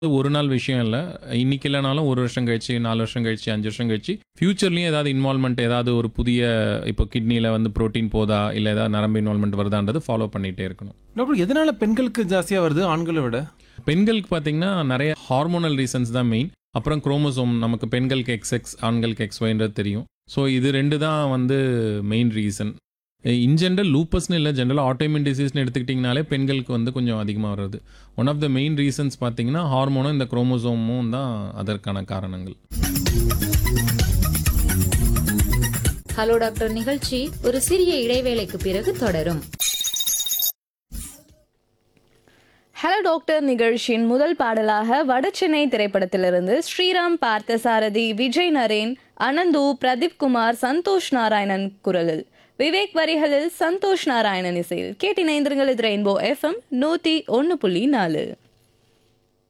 இது ஒரு நாள் விஷயம் இல்ல. இன்னைக்கு இல்லனாலும் 1 வருஷம் கழிச்சு, 4 வருஷம் கழிச்சு, 5 வருஷம் கழிச்சு ஃபியூச்சர்லயும் ஏதாவது இன்வால்வ்மென்ட் ஏதாவது ஒரு புதிய இப்போ கிட்னில வந்து புரோட்டீன் போதா, இல்ல ஏதாவது நரம்பு இன்வால்வ்மென்ட் வருதான்றது ஃபாலோ பண்ணிட்டே இருக்கணும். டாக்டர் எதனால பெண்களுக்கு ஜாஸ்தியா வருது ஆண்களை விட? பெண்களுக்கு பார்த்தீங்கன்னா நெறைய ஹார்மோனல் ரீசன்ஸ் தான் மெயின். அப்புறம் குரோமோசோம் நமக்கு பெண்களுக்கு XX, ஆண்களுக்கு XYன்றது தெரியும். ஸோ இது 2 தான் வந்து மெயின் ரீசன். இன் ஜென்ரல் லூப்பஸ்னு இல்லை, ஜென்ரலாக ஆட்டோமின் டிசீஸ்னு எடுத்துக்கிட்டிங்கனாலே பெண்களுக்கு வந்து கொஞ்சம் அதிகமாக வருது. One of the main reasons பார்த்தீங்கன்னா ஹார்மோனும் இந்த குரோமோசோமும் தான் அதற்கான காரணங்கள். ஹலோ டாக்டர் நிகழ்ச்சி ஒரு சிறிய இடைவேளைக்கு பிறகு தொடரும். ஹலோ டாக்டர் நிகழ்ச்சியின் முதல் பாடலாக வடசென்னை திரைப்படத்திலிருந்து ஸ்ரீராம் பார்த்தசாரதி, விஜய் நரேன், அனந்து, பிரதீப் குமார், சந்தோஷ் நாராயணன் குரலில், விவேக் வரிகளில் சந்தோஷ் நாராயணன் இசையில் கேட்டினைந்திருங்கள். இது ரெயின்போ FM 101.4.